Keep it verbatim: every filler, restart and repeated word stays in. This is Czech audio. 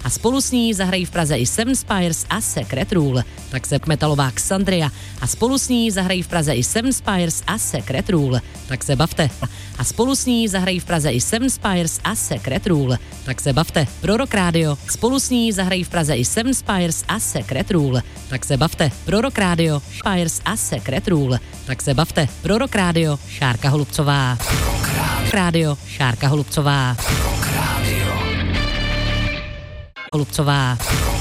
a spolu s ní zahrají v Praze i Seven Spires a Secret Rule. Tak se metalová Xandria a spolu s ní zahrají v Praze i Seven Spires a Secret Rule. Tak se bavte. A spolu s ní zahrají v Praze i Seven Spires a Secret Rule. Tak se bavte. Pro Rock Radio. Spolu s ní zahrají v Praze i Seven Spires a Secret Rule. Tak se bavte. Pro Rock Radio. Spires a Secret Rule. Tak se bavte. Pro Rock Radio. Šárka Holubcová. Rock Radio. Šárka Holubcová. Rock Radio. Holubcová.